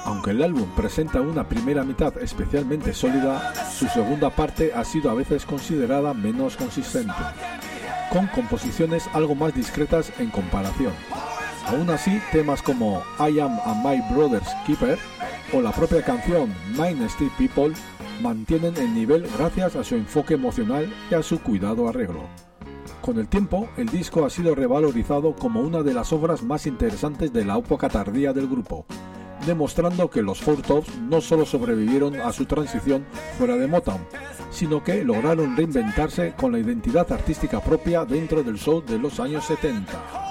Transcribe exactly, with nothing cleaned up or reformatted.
Aunque el álbum presenta una primera mitad especialmente sólida, su segunda parte ha sido a veces considerada menos consistente, con composiciones algo más discretas en comparación. Aún así, temas como I Am a My Brother's Keeper o la propia canción Main Street People mantienen el nivel gracias a su enfoque emocional y a su cuidado arreglo. Con el tiempo, el disco ha sido revalorizado como una de las obras más interesantes de la época tardía del grupo, demostrando que los Four Tops no solo sobrevivieron a su transición fuera de Motown, sino que lograron reinventarse con la identidad artística propia dentro del soul de los años setenta.